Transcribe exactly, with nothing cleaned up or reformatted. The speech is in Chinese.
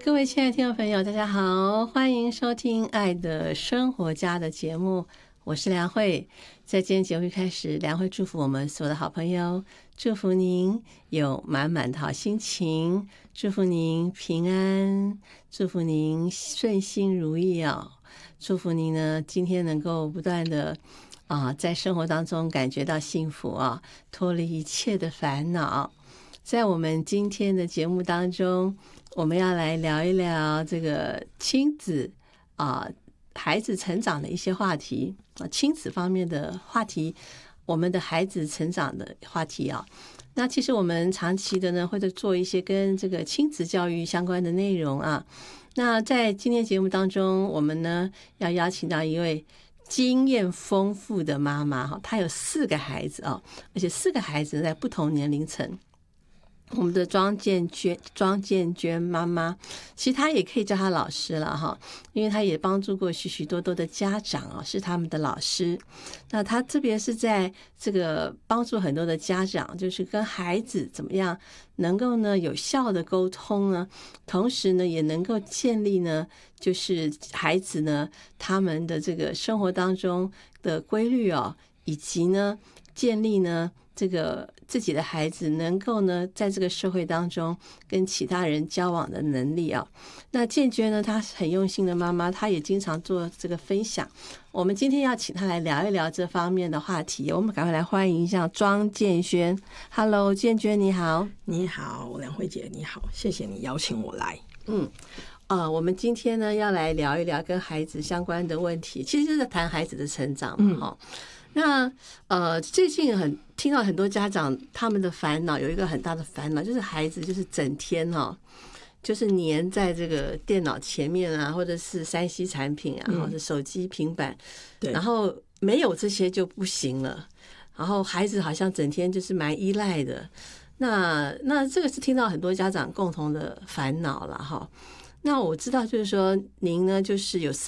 各位亲爱的听众朋友，大家好，欢迎收听《爱的生活家》的节目，我是梁慧。在今天节目一开始，梁慧祝福我们所有的好朋友，祝福您有满满的好心情，祝福您平安，祝福您顺心如意哦，祝福您呢今天能够不断的啊，在生活当中感觉到幸福啊，脱离一切的烦恼。在我们今天的节目当中，我们要来聊一聊这个亲子啊，孩子成长的一些话题啊，亲子方面的话题，我们的孩子成长的话题啊。那其实我们长期的呢，会做一些跟这个亲子教育相关的内容啊。那在今天节目当中，我们呢要邀请到一位经验丰富的妈妈哈，她有四个孩子啊，而且四个孩子在不同年龄层。我们的庄建娟，庄建娟妈妈，其实她也可以叫她老师了哈，因为她也帮助过许许多多的家长啊，是他们的老师。那她特别是在这个帮助很多的家长，就是跟孩子怎么样能够呢有效的沟通呢，同时呢也能够建立呢，就是孩子呢他们的这个生活当中的规律哦，以及呢建立呢这个自己的孩子能够呢在这个社会当中跟其他人交往的能力啊。那建娟呢，她很用心的妈妈，她也经常做这个分享。我们今天要请她来聊一聊这方面的话题，我们赶快来欢迎一下庄建轩。Hello， 建娟你好。 你好，梁慧姐你好，谢谢你邀请我来。 嗯。呃，我们今天呢要来聊一聊跟孩子相关的问题，其实就是谈孩子的成长嘛哈。嗯那呃，最近很听到很多家长他们的烦恼，有一个很大的烦恼，就是孩子就是整天哦，就是黏在这个电脑前面啊，或者是三 C 产品啊，嗯、或者手机、平板，对，然后没有这些就不行了。然后孩子好像整天就是蛮依赖的。那那这个是听到很多家长共同的烦恼了哈。那我知道，就是说您呢，就是有